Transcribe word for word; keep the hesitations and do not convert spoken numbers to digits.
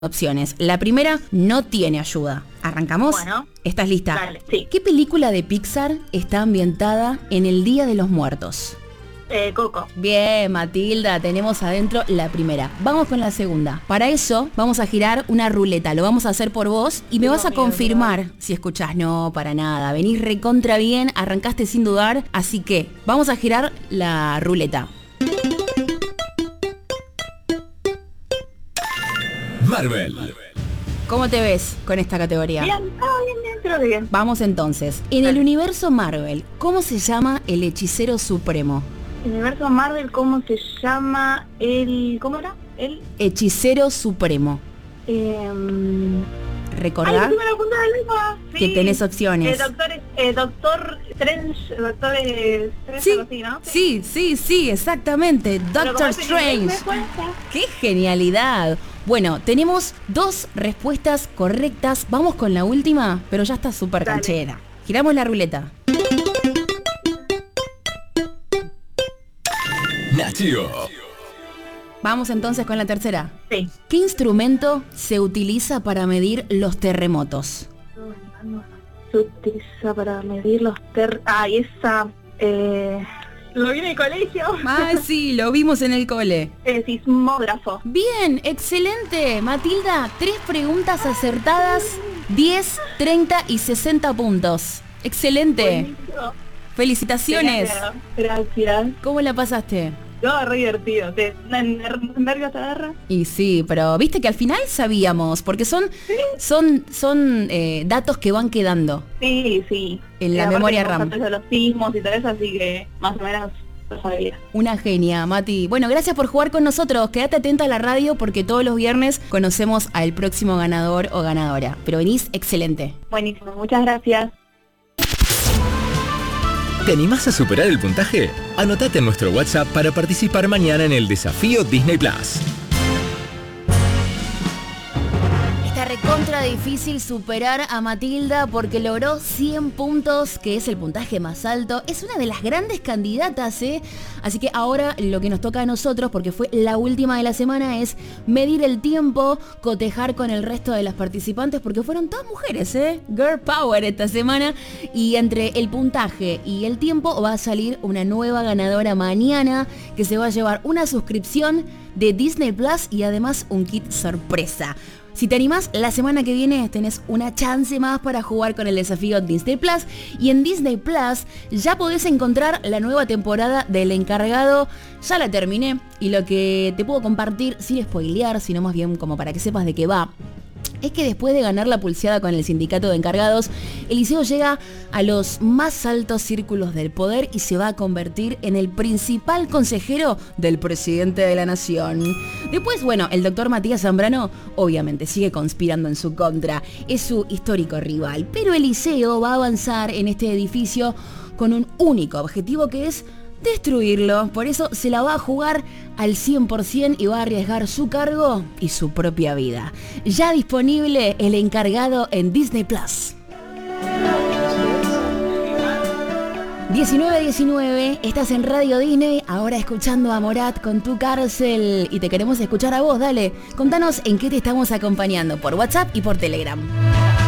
opciones. La primera no tiene ayuda. ¿Arrancamos? Bueno. ¿Estás lista? Dale, sí. ¿Qué película de Pixar está ambientada en el Día de los Muertos? Eh, Coco. Bien, Matilda, tenemos adentro la primera. Vamos con la segunda. Para eso vamos a girar una ruleta. Lo vamos a hacer por vos y me Tengo vas a miedo, confirmar ¿verdad? si escuchás. No, para nada. Venís recontra bien, arrancaste sin dudar. Así que vamos a girar la ruleta. Marvel. ¿Cómo te ves con esta categoría? Bien, ah, bien, bien, creo que bien. Vamos entonces. En el universo Marvel, ¿cómo se llama el hechicero supremo? Universo Marvel, ¿cómo se llama el... ¿Cómo era? El... Hechicero supremo. Eh, ¿Recordá? Ay, tuve la punta de la lengua. Sí. Que tenés opciones. Eh, doctor, eh, doctor Strange, doctor eh, Strange, Sí, algo así, ¿no? sí, sí, sí, exactamente. Pero Doctor como es en inglés, Strange. me cuesta. ¡Qué genialidad! Bueno, tenemos dos respuestas correctas. Vamos con la última, pero ya está súper Dale. canchera. Giramos la ruleta. Nachio. Vamos entonces con la tercera. Sí. ¿Qué instrumento se utiliza para medir los terremotos? Se utiliza para medir los ter... Ah, y esa... Eh... Lo vi en el colegio. Ah, sí, lo vimos en el cole. Eh, sismógrafo. Bien, excelente. Matilda, tres preguntas acertadas, diez, treinta y sesenta puntos. Excelente. Buenísimo. Felicitaciones. Gracias. Gracias. ¿Cómo la pasaste? No, re divertido. ¿Te ner- nervios te agarra? Y sí, pero viste que al final sabíamos, porque son, son, son eh, datos que van quedando. Sí, sí. En Y la aparte memoria tenemos RAM. antes de los sismos y todo eso, así que más o menos lo sabía. Una genia, Mati. Bueno, gracias por jugar con nosotros. Quédate atenta a la radio porque todos los viernes conocemos al próximo ganador o ganadora. Pero venís excelente. Buenísimo, muchas gracias. ¿Te animás a superar el puntaje? Anotate en nuestro WhatsApp para participar mañana en el desafío Disney Plus. Está recontra difícil superar a Matilda porque logró cien puntos, que es el puntaje más alto. Es una de las grandes candidatas, ¿eh? Así que ahora lo que nos toca a nosotros, porque fue la última de la semana, es medir el tiempo, cotejar con el resto de las participantes, porque fueron todas mujeres, ¿eh? Girl Power esta semana. Y entre el puntaje y el tiempo va a salir una nueva ganadora mañana, que se va a llevar una suscripción de Disney Plus y además un kit sorpresa. Si te animás, la semana que viene tenés una chance más para jugar con el desafío Disney Plus. Y en Disney Plus ya podés encontrar la nueva temporada del Encargado. Ya la terminé y lo que te puedo compartir, sin spoilear, sino más bien como para que sepas de qué va, es que después de ganar la pulseada con el sindicato de encargados, Eliseo llega a los más altos círculos del poder y se va a convertir en el principal consejero del presidente de la nación. Después, bueno, el doctor Matías Zambrano obviamente sigue conspirando en su contra, es su histórico rival, pero Eliseo va a avanzar en este edificio con un único objetivo, que es destruirlo. Por eso se la va a jugar al cien por ciento y va a arriesgar su cargo y su propia vida. Ya disponible El Encargado en Disney Plus. diecinueve diecinueve, estás en Radio Disney, ahora escuchando a Morat con Tu Cárcel. Y te queremos escuchar a vos, dale. Contanos en qué te estamos acompañando por WhatsApp y por Telegram.